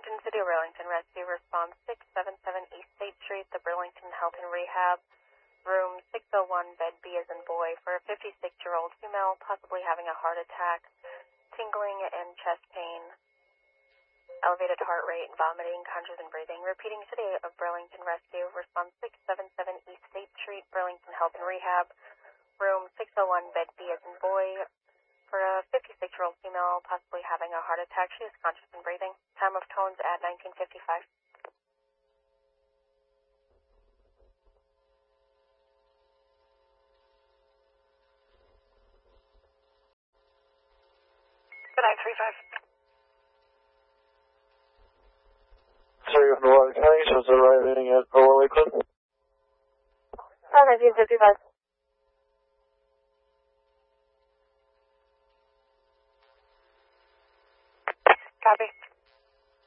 Attention City of Burlington Rescue Response 677 East State Street, the Burlington Health and Rehab, room 601, bed B as in boy, for a 56-year-old female possibly having a heart attack, tingling and chest pain, elevated heart rate, vomiting, conjures and breathing. Repeating, City of Burlington Rescue Response 677 East State Street, Burlington Health and Rehab, room 601, bed B as in boy, for a 56-year-old female possibly having a heart attack. She is conscious and breathing. Time of tones at 1955. Good night, 35. 3 on Water County, so it's arriving at Lower Lakeland. 1955. Copy.